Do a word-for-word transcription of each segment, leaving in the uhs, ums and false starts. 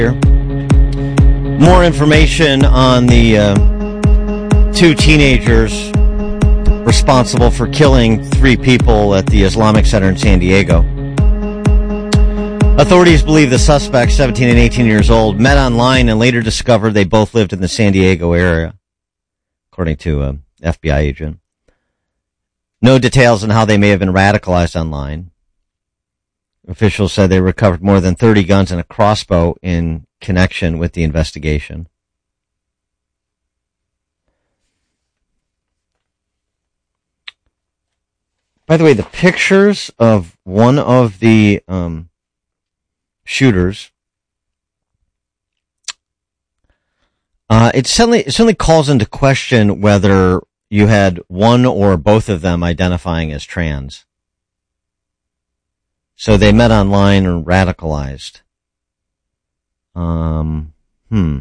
Here. More information on the uh, two teenagers responsible for killing three people at the Islamic Center in San Diego. Authorities believe the suspects, seventeen and eighteen years old, met online and later discovered they both lived in the San Diego area, according to an F B I agent. No details on how they may have been radicalized online. Officials said they recovered more than thirty guns and a crossbow in connection with the investigation. By the way, the pictures of one of the um, shooters, uh, it certainly, it certainly calls into question whether you had one or both of them identifying as trans. So they met online and radicalized. Um, hmm.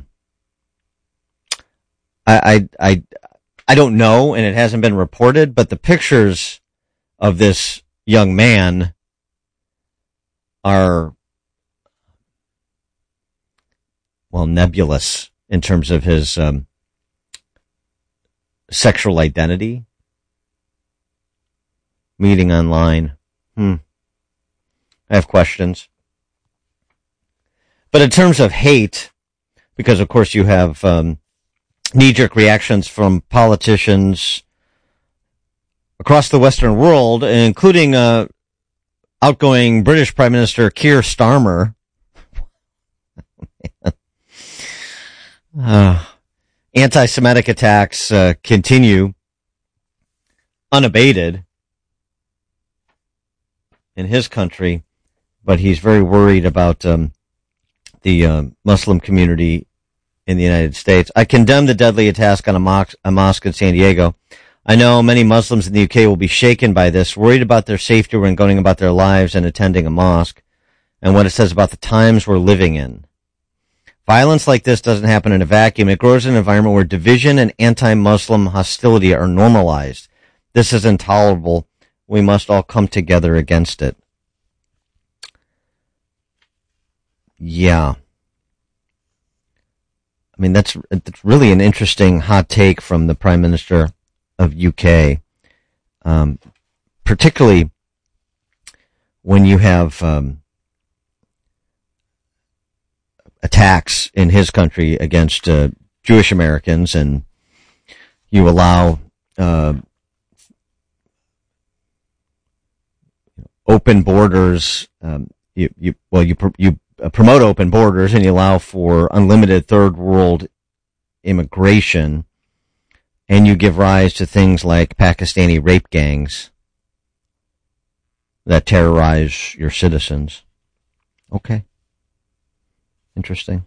I, I, I, I don't know, and it hasn't been reported, but the pictures of this young man are, well, nebulous in terms of his, um, sexual identity. Meeting online. Hmm. I have questions. But in terms of hate, because of course you have um, knee-jerk reactions from politicians across the Western world, including uh, outgoing British Prime Minister Keir Starmer. uh, anti-Semitic attacks uh, continue unabated in his country. But he's very worried about um, the uh, Muslim community in the United States. I condemn the deadly attack on a, mo- a mosque in San Diego. I know many Muslims in the U K will be shaken by this, worried about their safety when going about their lives and attending a mosque, and what it says about the times we're living in. Violence like this doesn't happen in a vacuum. It grows in an environment where division and anti-Muslim hostility are normalized. This is intolerable. We must all come together against it. Yeah. I mean, that's, that's really an interesting hot take from the Prime Minister of U K, um, particularly when you have um, attacks in his country against uh, Jewish Americans, and you allow uh, open borders. Um, you, you, well, you, you. promote open borders and you allow for unlimited third world immigration, and you give rise to things like Pakistani rape gangs that terrorize your citizens. Okay. Interesting.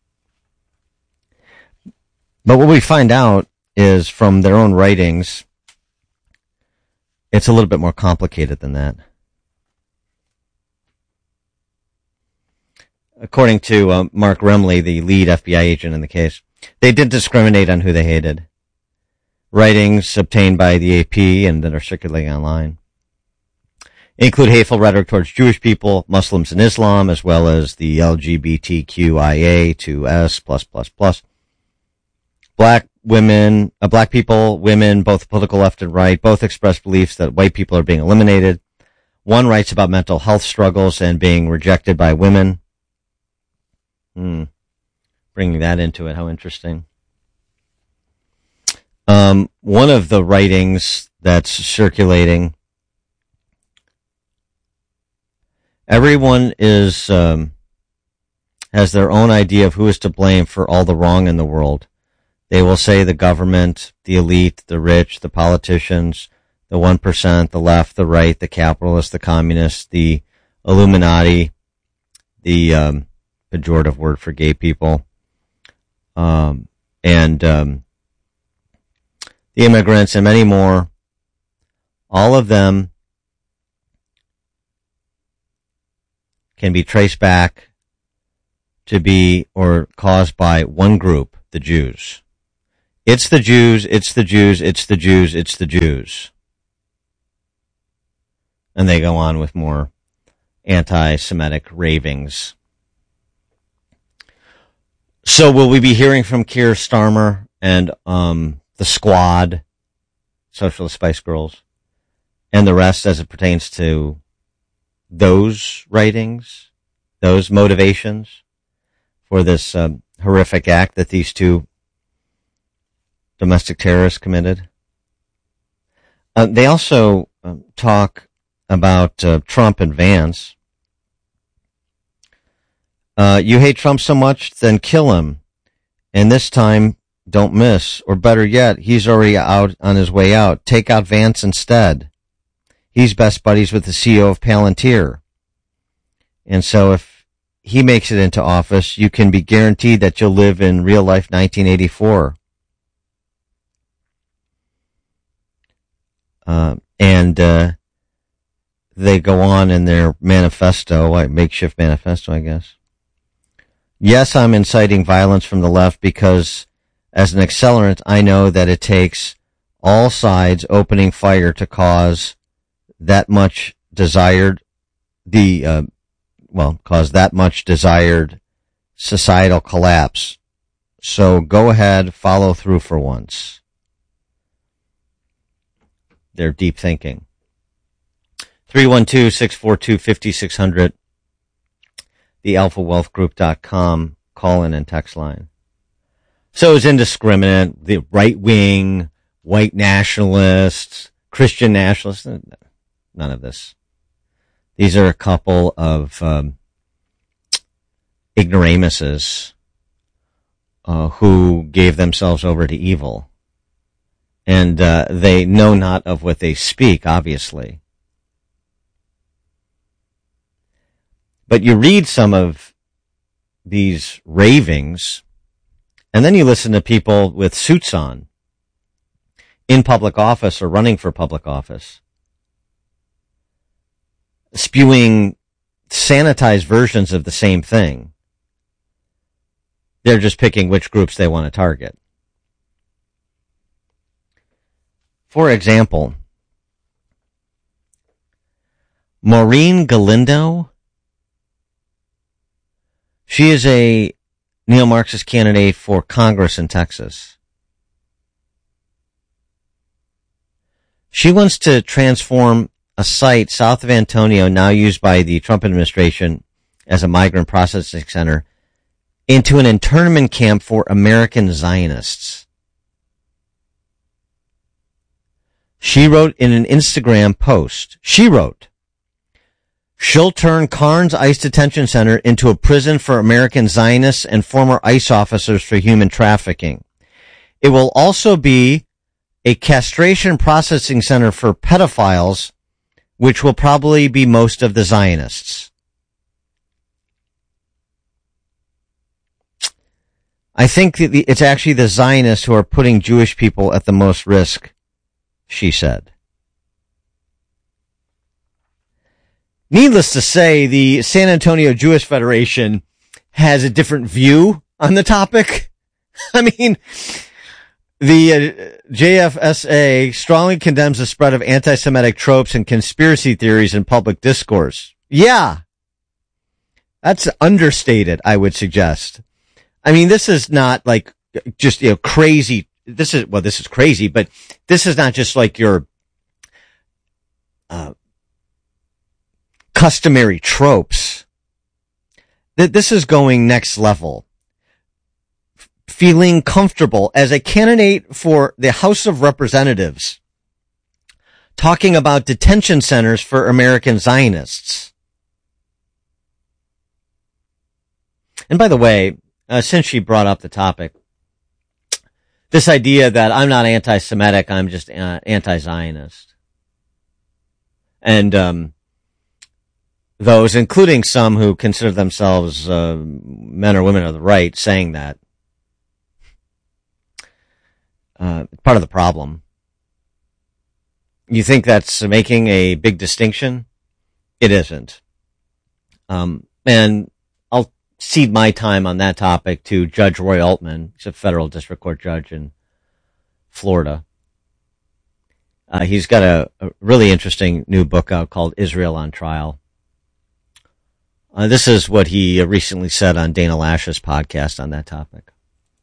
But what we find out is from their own writings, it's a little bit more complicated than that. According to uh, Mark Remley, the lead F B I agent in the case, they did discriminate on who they hated. Writings obtained by the A P and that are circulating online include hateful rhetoric towards Jewish people, Muslims, and Islam, as well as the L G B T Q I A two S plus plus plus. Black women, uh, black people, women, both political left and right, both express beliefs that white people are being eliminated. One writes about mental health struggles and being rejected by women. Hmm. Bringing that into it, how interesting. Um, one of the writings that's circulating, everyone is, um, has their own idea of who is to blame for all the wrong in the world. They will say the government, the elite, the rich, the politicians, the one percent, the left, the right, the capitalists, the communists, the Illuminati, the, um, pejorative word for gay people, um, and um, the immigrants and many more. All of them can be traced back to be or caused by one group, the Jews. It's the Jews, it's the Jews, it's the Jews, it's the Jews. And they go on with more anti-Semitic ravings. So will we be hearing from Keir Starmer and um, the Squad, Socialist Spice Girls, and the rest as it pertains to those writings, those motivations for this um, horrific act that these two domestic terrorists committed? Uh, they also um, talk about uh, Trump and Vance. Uh, you hate Trump so much, then kill him. And this time, don't miss. Or better yet, he's already out on his way out. Take out Vance instead. He's best buddies with the C E O of Palantir. And so if he makes it into office, you can be guaranteed that you'll live in real life nineteen eighty-four. Uh, and uh, they go on in their manifesto, like makeshift manifesto, I guess. Yes, I'm inciting violence from the left because as an accelerant, I know that it takes all sides opening fire to cause that much desired, the, uh, well, cause that much desired societal collapse. So go ahead, follow through for once. Their deep thinking. three one two, six four two, five six zero zero. The alpha wealth group dot com call-in and text line. So it's indiscriminate. The right-wing, white nationalists, Christian nationalists, none of this. These are a couple of um, ignoramuses uh, who gave themselves over to evil. And uh, they know not of what they speak, obviously. But you read some of these ravings, and then you listen to people with suits on, in public office or running for public office, spewing sanitized versions of the same thing. They're just picking which groups they want to target. For example, Maureen Galindo, she is a neo-Marxist candidate for Congress in Texas. She wants to transform a site south of Antonio, now used by the Trump administration as a migrant processing center, into an internment camp for American Zionists. She wrote in an Instagram post, she wrote, she'll turn Carnes ICE Detention Center into a prison for American Zionists and former ICE officers for human trafficking. It will also be a castration processing center for pedophiles, which will probably be most of the Zionists. I think that it's actually the Zionists who are putting Jewish people at the most risk, she said. Needless to say, the San Antonio Jewish Federation has a different view on the topic. I mean, the uh, J F S A strongly condemns the spread of anti-Semitic tropes and conspiracy theories in public discourse. Yeah. That's understated, I would suggest. I mean, this is not like just, you know, crazy. This is, well, this is crazy, but this is not just like your, uh, customary tropes. That this is going next level. F- feeling comfortable as a candidate for the House of Representatives, talking about detention centers for American Zionists. And by the way, uh, since she brought up the topic, this idea that I'm not anti-Semitic, I'm just uh, anti-Zionist. And um, those, including some who consider themselves uh, men or women of the right, saying that, uh, part of the problem. You think that's making a big distinction? It isn't. Um, and I'll cede my time on that topic to Judge Roy Altman. He's a federal district court judge in Florida. Uh, he's got a, a really interesting new book out called Israel on Trial. Uh, this is what he recently said on Dana Lash's podcast on that topic.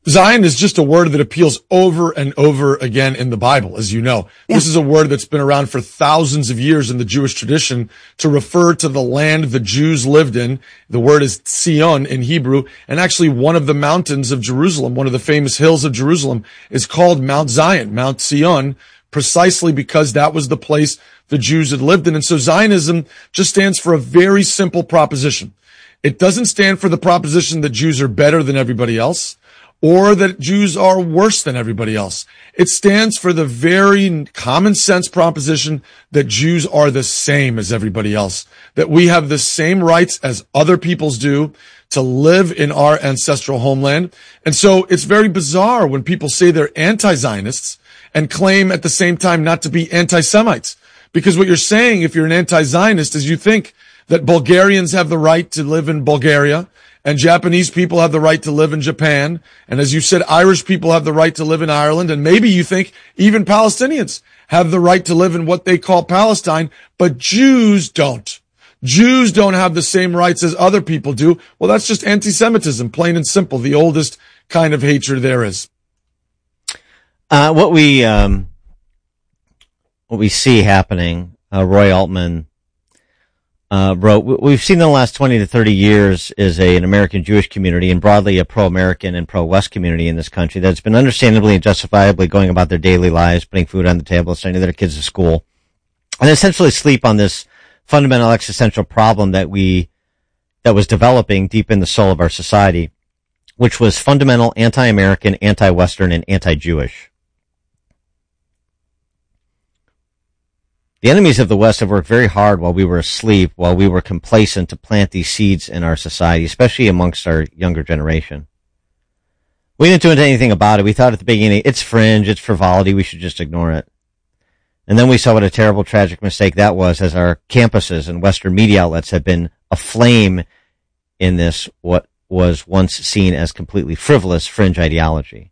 Zion is just a word that appeals over and over again in the Bible, as you know. Yeah. This is a word that's been around for thousands of years in the Jewish tradition to refer to the land the Jews lived in. The word is Zion in Hebrew, and actually one of the mountains of Jerusalem, one of the famous hills of Jerusalem, is called Mount Zion, Mount Zion, precisely because that was the place the Jews had lived in. And so Zionism just stands for a very simple proposition. It doesn't stand for the proposition that Jews are better than everybody else, or that Jews are worse than everybody else. It stands for the very common sense proposition that Jews are the same as everybody else, that we have the same rights as other peoples do to live in our ancestral homeland. And so it's very bizarre when people say they're anti-Zionists and claim at the same time not to be anti-Semites. Because what you're saying, if you're an anti-Zionist, is you think that Bulgarians have the right to live in Bulgaria, and Japanese people have the right to live in Japan. And as you said, Irish people have the right to live in Ireland. And maybe you think even Palestinians have the right to live in what they call Palestine, but Jews don't. Jews don't have the same rights as other people do. Well, that's just anti-Semitism, plain and simple, the oldest kind of hatred there is. Uh, what we, um, what we see happening, uh, Roy Altman, Uh, wrote, we've seen in the last twenty to thirty years is a, an American Jewish community and broadly a pro-American and pro-West community in this country that's been understandably and justifiably going about their daily lives, putting food on the table, sending their kids to school, and essentially sleep on this fundamental existential problem that we, that was developing deep in the soul of our society, which was fundamental anti-American, anti-Western, and anti-Jewish. The enemies of the West have worked very hard while we were asleep, while we were complacent to plant these seeds in our society, especially amongst our younger generation. We didn't do anything about it. We thought at the beginning, it's fringe, it's frivolity, we should just ignore it. And then we saw what a terrible, tragic mistake that was as our campuses and Western media outlets have been aflame in this, what was once seen as completely frivolous fringe ideology.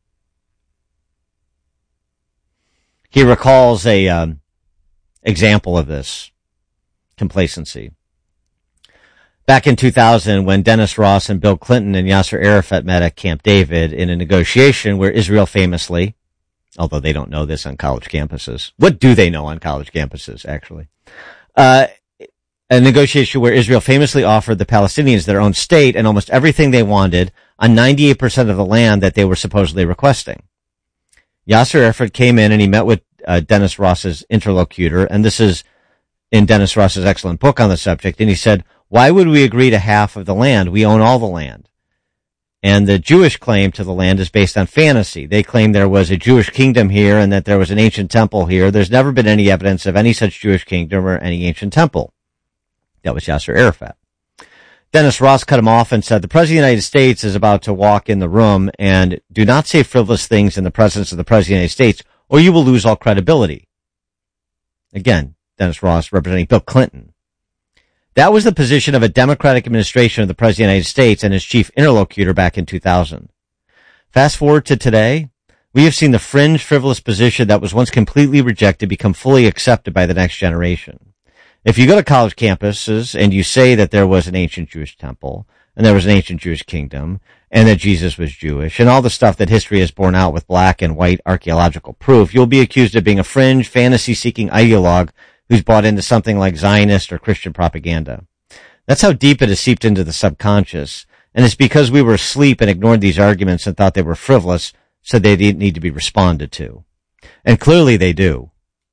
He recalls a, um, example of this complacency. Back in two thousand, when Dennis Ross and Bill Clinton and Yasser Arafat met at Camp David in a negotiation where Israel famously, although they don't know this on college campuses, what do they know on college campuses, actually? Uh, a negotiation where Israel famously offered the Palestinians their own state and almost everything they wanted on ninety-eight percent of the land that they were supposedly requesting. Yasser Arafat came in and he met with Uh, Dennis Ross's interlocutor, and this is in Dennis Ross's excellent book on the subject, and he said, why would we agree to half of the land? We own all the land. And the Jewish claim to the land is based on fantasy. They claim there was a Jewish kingdom here and that there was an ancient temple here. There's never been any evidence of any such Jewish kingdom or any ancient temple. That was Yasser Arafat. Dennis Ross cut him off and said, the President of the United States is about to walk in the room, and do not say frivolous things in the presence of the President of the United States, or you will lose all credibility. Again, Dennis Ross representing Bill Clinton. That was the position of a Democratic administration of the President of the United States and his chief interlocutor back in two thousand. Fast forward to today, we have seen the fringe, frivolous position that was once completely rejected become fully accepted by the next generation. If you go to college campuses and you say that there was an ancient Jewish temple, and there was an ancient Jewish kingdom, and that Jesus was Jewish, and all the stuff that history has borne out with black and white archaeological proof, you'll be accused of being a fringe, fantasy-seeking ideologue who's bought into something like Zionist or Christian propaganda. That's how deep it has seeped into the subconscious, and it's because we were asleep and ignored these arguments and thought they were frivolous, so they didn't need to be responded to. And clearly they do.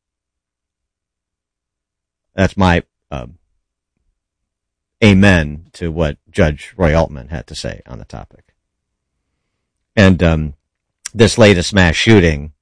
That's my um, amen to what Judge Roy Altman had to say on the topic. And um, this latest mass shooting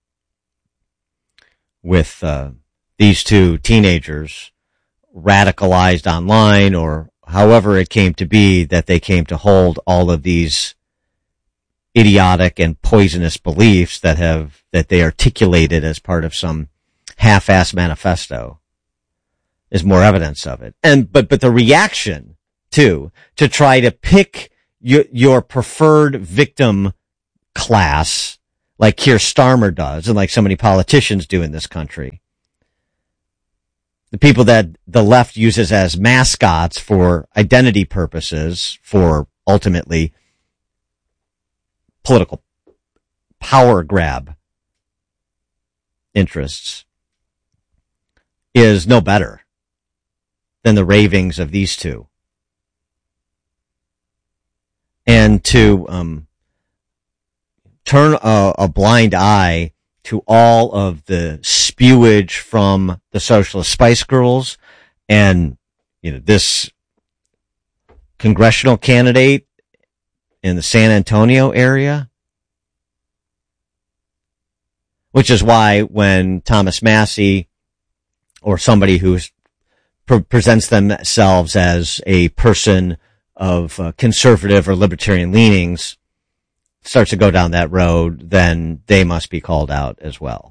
with uh, these two teenagers radicalized online, or however it came to be that they came to hold all of these idiotic and poisonous beliefs that have that they articulated as part of some half-assed manifesto, is more evidence of it. And but but the reaction too to try to pick your your preferred victim class like Keir Starmer does and like so many politicians do in this country. The people that the left uses as mascots for identity purposes, for ultimately political power grab interests is no better than the ravings of these two. And to um, turn a, a blind eye to all of the spewage from the Socialist Spice Girls and, you know, this congressional candidate in the San Antonio area. Which is why when Thomas Massie or somebody who pre- presents themselves as a person of uh, conservative or libertarian leanings starts to go down that road, then they must be called out as well.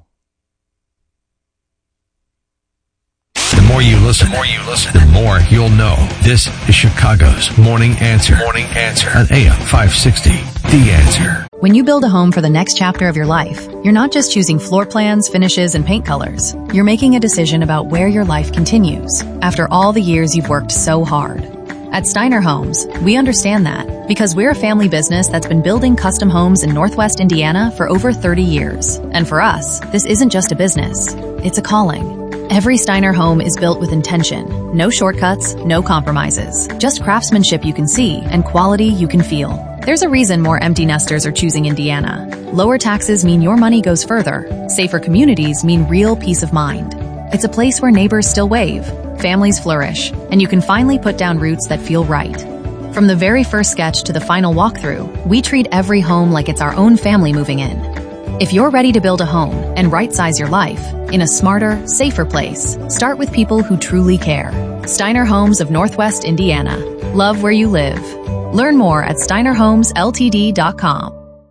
The more you listen, the more you listen, the more you'll know. This is Chicago's Morning Answer. Morning Answer on A M five sixty. The Answer. When you build a home for the next chapter of your life, you're not just choosing floor plans, finishes, and paint colors. You're making a decision about where your life continues after all the years you've worked so hard. At Steiner Homes, we understand that because we're a family business that's been building custom homes in Northwest Indiana for over thirty years. And for us, this isn't just a business, it's a calling. Every Steiner home is built with intention. No shortcuts, no compromises. Just craftsmanship you can see and quality you can feel. There's a reason more empty nesters are choosing Indiana. Lower taxes mean your money goes further. Safer communities mean real peace of mind. It's a place where neighbors still wave, families flourish, and you can finally put down roots that feel right. From the very first sketch to the final walkthrough, we treat every home like it's our own family moving in. If you're ready to build a home and right-size your life in a smarter, safer place, start with people who truly care. Steiner Homes of Northwest Indiana. Love where you live. Learn more at steiner homes l t d dot com.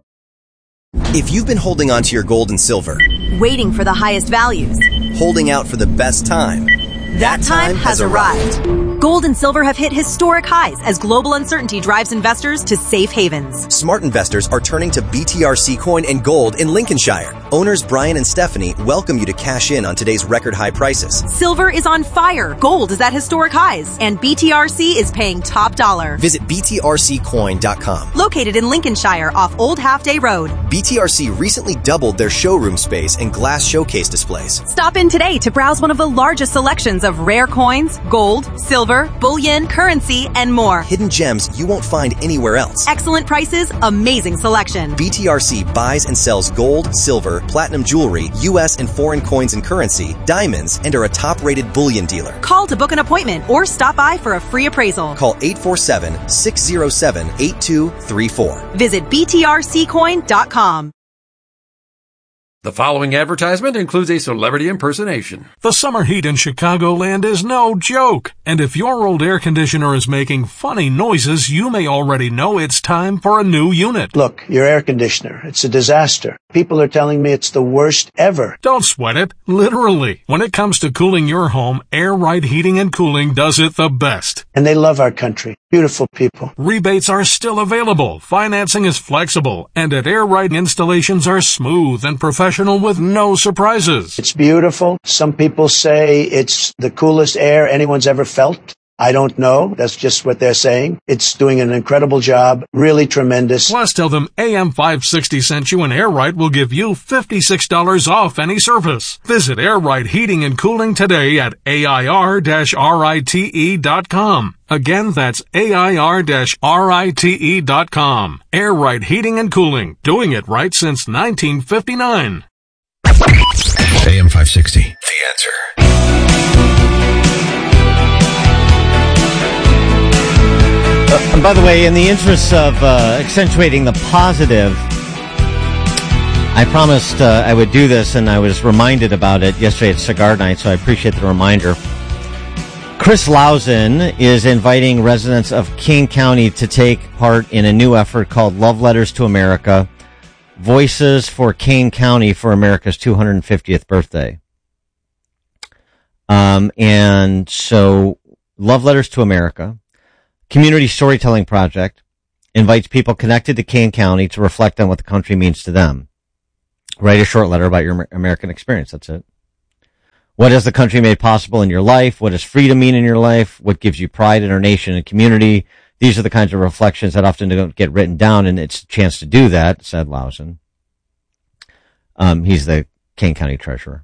If you've been holding on to your gold and silver, waiting for the highest values, holding out for the best time, that time has arrived. Gold and silver have hit historic highs as global uncertainty drives investors to safe havens. Smart investors are turning to B T R C Coin and Gold in Lincolnshire. Owners Brian and Stephanie welcome you to cash in on today's record high prices. Silver is on fire, gold is at historic highs, and B T R C is paying top dollar. Visit b t r c coin dot com. Located in Lincolnshire off Old Half Day Road. B T R C recently doubled their showroom space and glass showcase displays. Stop in today to browse one of the largest selections of rare coins, gold, silver, bullion, currency, and more. Hidden gems you won't find anywhere else. Excellent prices, amazing selection. B T R C buys and sells gold, silver, platinum jewelry, U S and foreign coins and currency, diamonds, and are a top-rated bullion dealer. Call to book an appointment or stop by for a free appraisal. Call eight four seven, six zero seven, eight two three four. Visit b t r c coin dot com. The following advertisement includes a celebrity impersonation. The summer heat in Chicagoland is no joke. And if your old air conditioner is making funny noises, you may already know it's time for a new unit. Look, your air conditioner, it's a disaster. People are telling me it's the worst ever. Don't sweat it. Literally. When it comes to cooling your home, Air Right Heating and Cooling does it the best. And they love our country. Beautiful people. Rebates are still available. Financing is flexible. And at Air Right, installations are smooth and professional with no surprises. It's beautiful. Some people say it's the coolest air anyone's ever felt. I don't know. That's just what they're saying. It's doing an incredible job. Really tremendous. Plus, tell them A M five sixty sent you and Air Right will give you fifty-six dollars off any service. Visit Air Right Heating and Cooling today at A I R rite dot com. Again, that's A I R rite dot com. Air Right Heating and Cooling. Doing it right since nineteen fifty-nine. A M five sixty. The Answer. Uh, and by the way, in the interest of uh, accentuating the positive, I promised uh, I would do this, and I was reminded about it yesterday at Cigar Night, so I appreciate the reminder. Chris Lausen is inviting residents of Kane County to take part in a new effort called Love Letters to America, Voices for Kane County for America's two hundred fiftieth birthday. Um, and so, Love Letters to America, Community Storytelling Project, invites people connected to Kane County to reflect on what the country means to them. Write a short letter about your American experience. That's it. What has the country made possible in your life? What does freedom mean in your life? What gives you pride in our nation and community? These are the kinds of reflections that often don't get written down, and it's a chance to do that, said Lausen. Um, he's the Kane County treasurer.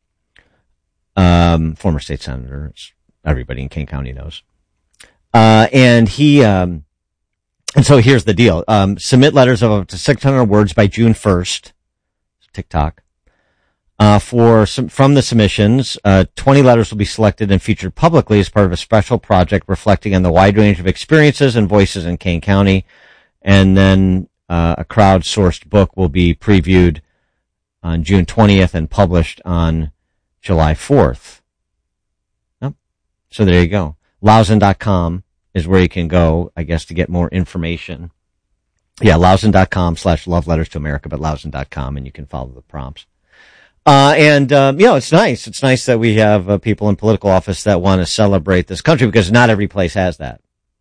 Um, former state senator. It's, everybody in Kane County knows. Uh, and he, um, and so here's the deal. Um, submit letters of up to six hundred words by June first. TikTok. Uh, for some, from the submissions, uh, twenty letters will be selected and featured publicly as part of a special project reflecting on the wide range of experiences and voices in Kane County. And then, uh, a crowdsourced book will be previewed on June twentieth and published on July fourth. Yep. So there you go. Lausen dot com is where you can go, I guess, to get more information. Yeah, Lausen dot com slash love letters to America, but Lausen dot com, and you can follow the prompts. Uh, and, um, you know, it's nice. It's nice that we have uh, people in political office that want to celebrate this country, because not every place has that.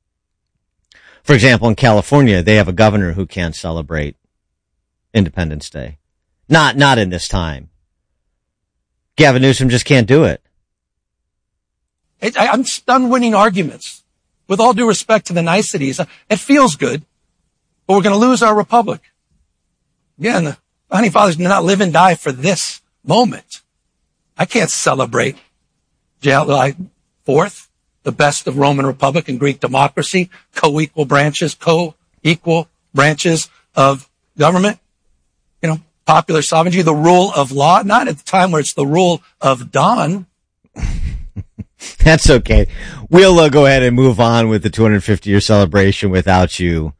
For example, in California, they have a governor who can't celebrate Independence Day. Not, not in this time. Gavin Newsom just can't do it. it I, I'm done winning arguments. With all due respect to the niceties, it feels good, but we're going to lose our republic. Again, the founding fathers did not live and die for this moment. I can't celebrate July fourth, the best of Roman Republic and Greek democracy, co-equal branches, co-equal branches of government, you know, popular sovereignty, the rule of law, not at the time where it's the rule of Don. That's okay. We'll uh, go ahead and move on with the two hundred fifty year celebration without you.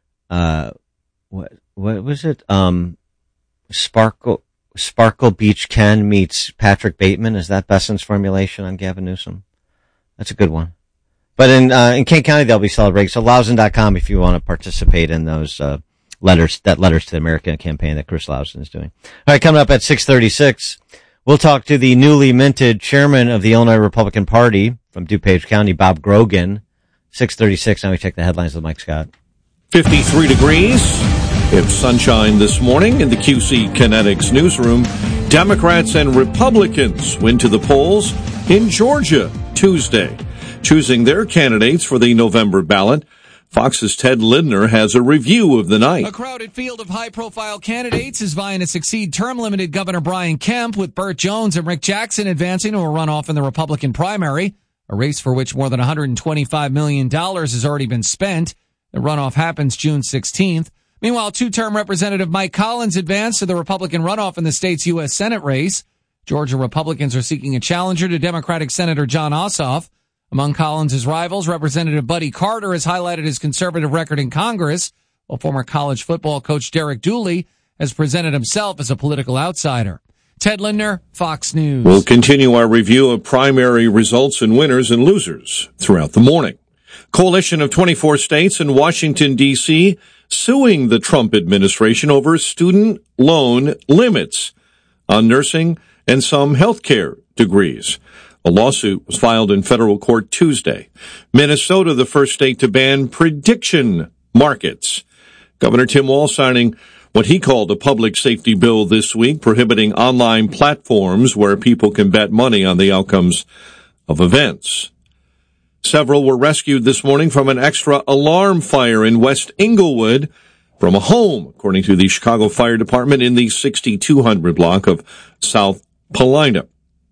Uh, what, what was it? Um, Sparkle, Sparkle Beach Ken meets Patrick Bateman. Is that Besson's formulation on Gavin Newsom? That's a good one. But in, uh, in Kane County, they'll be celebrating. So Lausen dot com if you want to participate in those, uh, letters, that Letters to the America campaign that Chris Lausen is doing. All right, coming up at six thirty-six, we'll talk to the newly minted chairman of the Illinois Republican Party from DuPage County, Bob Grogan. six thirty-six, now we check the headlines with Mike Scott. fifty-three degrees. It's sunshine this morning in the Q C Kinetics newsroom. Democrats and Republicans went to the polls in Georgia Tuesday, choosing their candidates for the November ballot. Fox's Ted Lindner has a review of the night. A crowded field of high-profile candidates is vying to succeed term-limited Governor Brian Kemp, with Burt Jones and Rick Jackson advancing to a runoff in the Republican primary, a race for which more than one hundred twenty-five million dollars has already been spent. The runoff happens June sixteenth. Meanwhile, two-term Representative Mike Collins advanced to the Republican runoff in the state's U S Senate race. Georgia Republicans are seeking a challenger to Democratic Senator Jon Ossoff. Among Collins' rivals, Representative Buddy Carter has highlighted his conservative record in Congress, while former college football coach Derek Dooley has presented himself as a political outsider. Ted Lindner, Fox News. We'll continue our review of primary results and winners and losers throughout the morning. Coalition of twenty-four states in Washington, D C suing the Trump administration over student loan limits on nursing and some healthcare degrees. A lawsuit was filed in federal court Tuesday. Minnesota, the first state to ban prediction markets. Governor Tim Walz signing what he called a public safety bill this week, prohibiting online platforms where people can bet money on the outcomes of events. Several were rescued this morning from an extra alarm fire in West Englewood from a home, according to the Chicago Fire Department, in the sixty-two hundred block of South Paulina.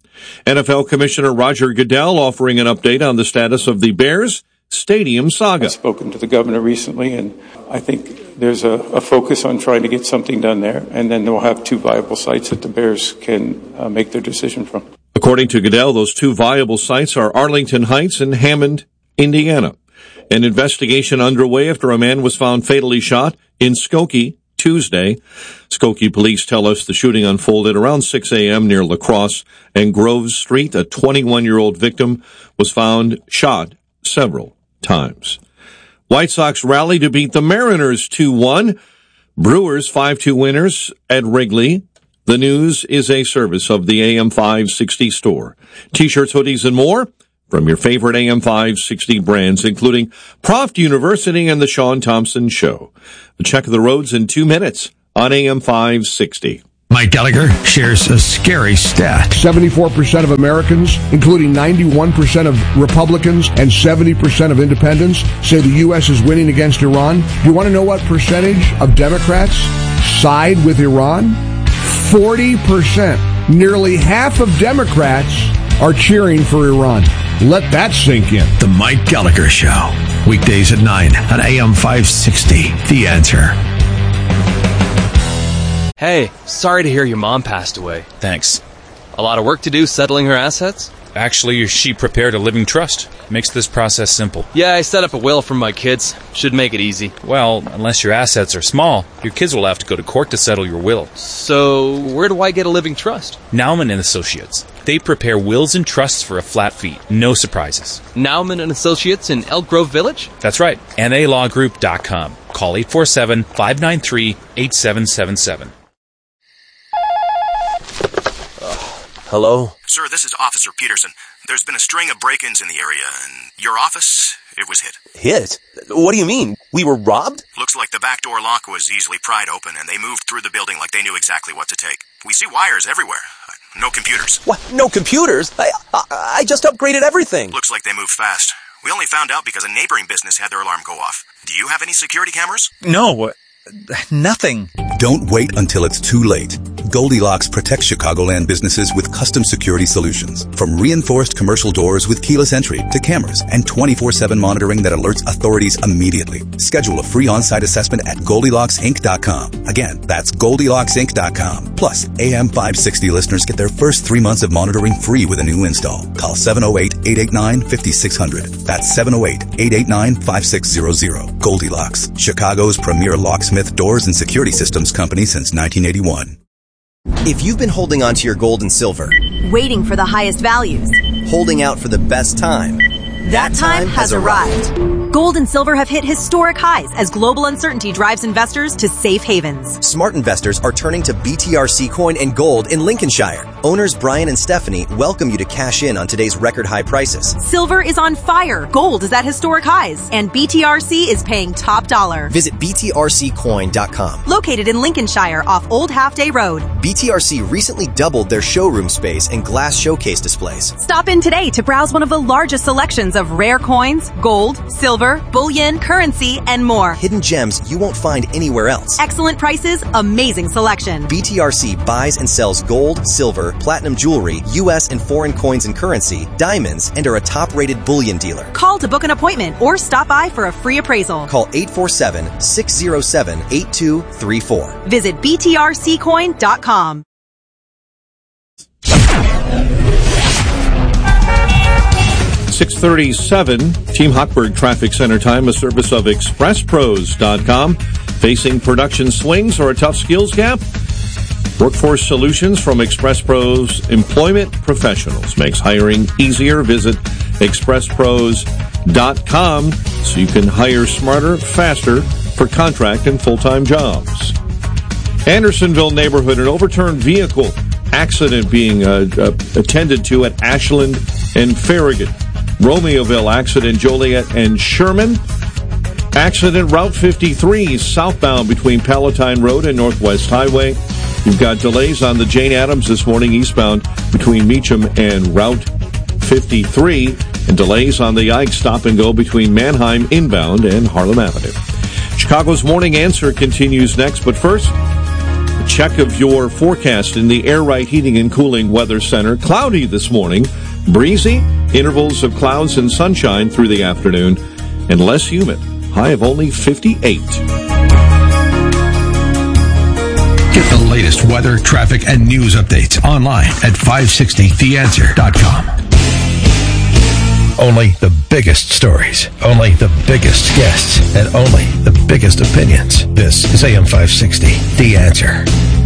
N F L Commissioner Roger Goodell offering an update on the status of the Bears Stadium saga. I've spoken to the governor recently, and I think there's a, a focus on trying to get something done there, and then they'll have two viable sites that the Bears can uh, make their decision from. According to Goodell, those two viable sites are Arlington Heights and Hammond, Indiana. An investigation underway after a man was found fatally shot in Skokie Tuesday. Skokie police tell us the shooting unfolded around six a.m. near La Crosse and Grove Street. A twenty-one-year-old victim was found shot several times. White Sox rally to beat the Mariners two one. Brewers five two winners at Wrigley. The news is a service of the A M five sixty store. T-shirts, hoodies, and more from your favorite A M five sixty brands, including Proft University and the Sean Thompson Show. A check of the roads in two minutes on A M five sixty. Mike Gallagher shares a scary stat. seventy-four percent of Americans, including ninety-one percent of Republicans and seventy percent of independents, say the U S is winning against Iran. Do you want to know what percentage of Democrats side with Iran? forty percent. Nearly half of Democrats are cheering for Iran. Let that sink in. The Mike Gallagher Show. Weekdays at nine on A M five sixty. The Answer. Hey, sorry to hear your mom passed away. Thanks. A lot of work to do settling her assets? Actually, she prepared a living trust. Makes this process simple. Yeah, I set up a will for my kids. Should make it easy. Well, unless your assets are small, your kids will have to go to court to settle your will. So, where do I get a living trust? Nauman and Associates. They prepare wills and trusts for a flat fee. No surprises. Nauman and Associates in Elk Grove Village? That's right. N A law group dot com. Call eight four seven, five nine three, eight seven seven seven. Hello? Sir, this is Officer Peterson. There's been a string of break-ins in the area, and your office, it was hit. Hit? What do you mean? We were robbed? Looks like the back door lock was easily pried open, and they moved through the building like they knew exactly what to take. We see wires everywhere. No computers. What? No computers? I, I, I just upgraded everything. Looks like they moved fast. We only found out because a neighboring business had their alarm go off. Do you have any security cameras? No. Nothing. Don't wait until it's too late. Goldilocks protects Chicagoland businesses with custom security solutions. From reinforced commercial doors with keyless entry to cameras and twenty-four seven monitoring that alerts authorities immediately. Schedule a free on-site assessment at Goldilocks Inc dot com. Again, that's Goldilocks Inc dot com. Plus, A M five sixty listeners get their first three months of monitoring free with a new install. Call seven oh eight, eight eight nine, five six zero zero. That's seven oh eight, eight eight nine, five six zero zero. Goldilocks, Chicago's premier locksmith, doors, and security systems company since nineteen eighty-one. If you've been holding on to your gold and silver, waiting for the highest values, holding out for the best time, that time has arrived. Gold and silver have hit historic highs as global uncertainty drives investors to safe havens. Smart investors are turning to B T R C Coin and Gold in Lincolnshire. Owners Brian and Stephanie welcome you to cash in on today's record high prices. Silver is on fire, gold is at historic highs, and B T R C is paying top dollar. Visit B T R C coin dot com. Located in Lincolnshire off Old Half Day Road. B T R C recently doubled their showroom space and glass showcase displays. Stop in today to browse one of the largest selections of rare coins, gold, silver, bullion, currency, and more. Hidden gems you won't find anywhere else. Excellent prices, amazing selection. B T R C buys and sells gold, silver, platinum jewelry, U S and foreign coins and currency, diamonds, and are a top-rated bullion dealer. Call to book an appointment or stop by for a free appraisal. Call eight four seven, six zero seven, eight two three four. Visit B T R C coin dot com. six thirty-seven, Team Hochberg Traffic Center time, a service of express pros dot com. Facing production swings or a tough skills gap? Workforce Solutions from Express Pros Employment Professionals makes hiring easier. Visit express pros dot com so you can hire smarter, faster for contract and full-time jobs. Andersonville neighborhood, an overturned vehicle accident being uh, uh, attended to at Ashland and Farragut. Romeoville accident, Joliet and Sherman. Accident Route fifty-three southbound between Palatine Road and Northwest Highway. You've got delays on the Jane Addams this morning eastbound between Meacham and Route fifty-three, and delays on the Ike stop and go between Manheim inbound and Harlem Avenue. Chicago's Morning Answer continues next, but first, a check of your forecast in the Air Right Heating and Cooling Weather Center. Cloudy this morning, breezy, intervals of clouds and sunshine through the afternoon, and less humid. High of only fifty-eight. Get the latest weather, traffic, and news updates online at five sixty the answer dot com. Only the biggest stories, only the biggest guests, and only the biggest opinions. This is A M five sixty, The Answer.